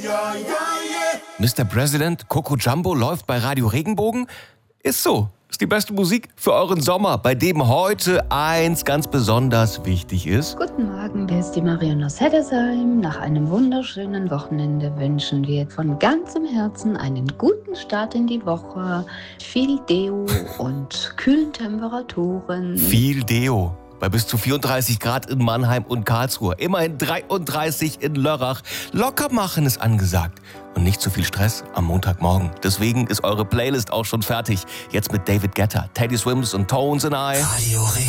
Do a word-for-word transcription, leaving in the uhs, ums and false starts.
Mister President, Coco Jumbo läuft bei Radio Regenbogen? Ist so. Ist die beste Musik für euren Sommer, bei dem heute eins ganz besonders wichtig ist. Guten Morgen, hier ist die Marion aus Heddesheim. Nach einem wunderschönen Wochenende wünschen wir von ganzem Herzen einen guten Start in die Woche. Viel Deo und kühlen Temperaturen. Viel Deo. Bei bis zu vierunddreißig Grad in Mannheim und Karlsruhe. Immerhin dreiunddreißig in Lörrach. Locker machen ist angesagt. Und nicht zu viel Stress am Montagmorgen. Deswegen ist eure Playlist auch schon fertig. Jetzt mit David Guetta, Teddy Swims und Tones and I. Radio